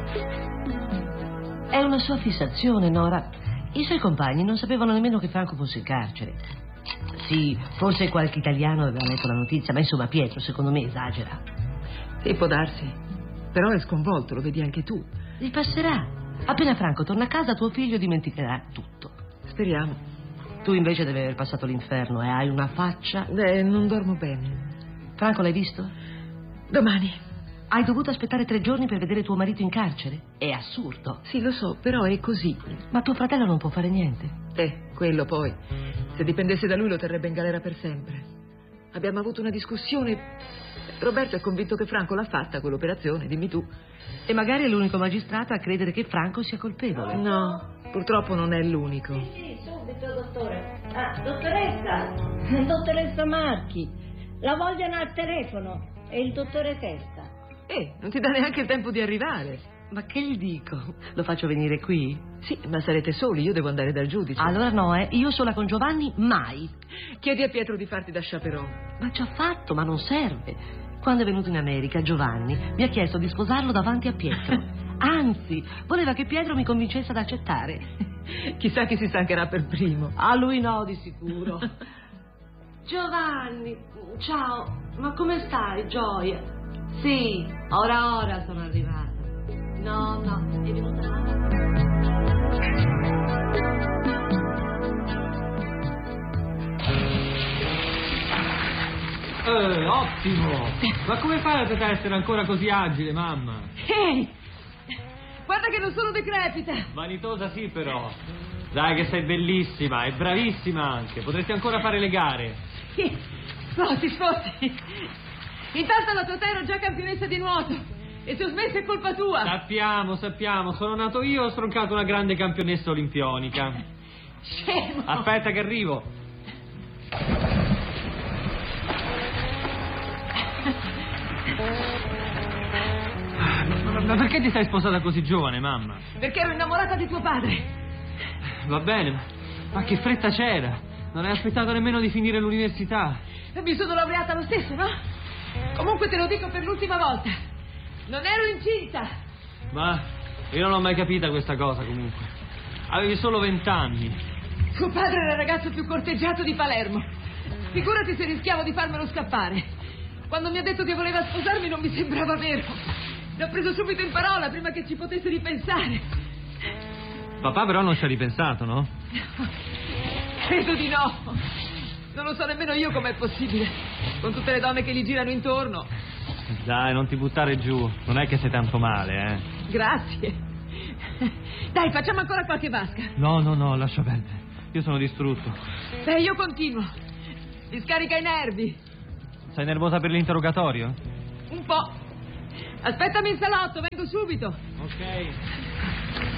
È una sua fissazione, Nora. I suoi compagni non sapevano nemmeno che Franco fosse in carcere. Sì, forse qualche italiano aveva letto la notizia, ma insomma Pietro, secondo me, esagera. Sì, può darsi. Però è sconvolto, lo vedi anche tu. Gli passerà. Appena Franco torna a casa, tuo figlio dimenticherà tutto. Speriamo. Tu invece devi aver passato l'inferno e hai una faccia... Non dormo bene. Franco, l'hai visto? Domani. Hai dovuto aspettare 3 giorni per vedere tuo marito in carcere? È assurdo. Sì, lo so, però è così. Ma tuo fratello non può fare niente. Quello poi. Se dipendesse da lui lo terrebbe in galera per sempre. Abbiamo avuto una discussione. Roberto è convinto che Franco l'ha fatta quell'operazione, dimmi tu. E magari è l'unico magistrato a credere che Franco sia colpevole. No, purtroppo non è l'unico. Sì, subito, dottore. Dottoressa Marchi. La vogliono al telefono. È il dottore Testa. Non ti dà neanche il tempo di arrivare. Ma che gli dico? Lo faccio venire qui? Sì, ma sarete soli, io devo andare dal giudice. Allora no, io sola con Giovanni mai. Chiedi a Pietro di farti da chaperon. Ma ci ha fatto, ma non serve. Quando è venuto in America, Giovanni mi ha chiesto di sposarlo davanti a Pietro. Anzi, voleva che Pietro mi convincesse ad accettare. Chissà chi si stancherà per primo. A lui no, di sicuro. Giovanni, ciao. Ma come stai, Gioia? Sì, ora sono arrivata. No, è venuta mamma. Ottimo! Ma come fai ad essere ancora così agile, mamma? Ehi! Guarda che non sono decrepita! Vanitosa sì, però. Dai che sei bellissima e bravissima anche. Potresti ancora fare le gare. Sì, sposti. Intanto la tua ero già campionessa di nuoto. E se ho smesso è colpa tua. Sappiamo. Sono nato io e ho stroncato una grande campionessa olimpionica. Scemo! Aspetta che arrivo. Ma perché ti sei sposata così giovane, mamma? Perché ero innamorata di tuo padre. Va bene, ma che fretta c'era? Non hai aspettato nemmeno di finire l'università. Mi sono laureata lo stesso, no? Comunque te lo dico per l'ultima volta. Non ero incinta. Ma io non l'ho mai capita questa cosa comunque. Avevi solo 20 anni. Tuo padre era il ragazzo più corteggiato di Palermo. Figurati se rischiavo di farmelo scappare. Quando mi ha detto che voleva sposarmi non mi sembrava vero. L'ho preso subito in parola prima che ci potesse ripensare. Papà però non ci ha ripensato, no? Credo di no. Non lo so nemmeno io com'è possibile. Con tutte le donne che gli girano intorno. Dai, non ti buttare giù. Non è che sei tanto male, eh. Grazie. Dai, facciamo ancora qualche vasca. No, lascia perdere. Io sono distrutto. Io continuo. Mi scarica i nervi. Sei nervosa per l'interrogatorio? Un po'. Aspettami in salotto, vengo subito. Ok.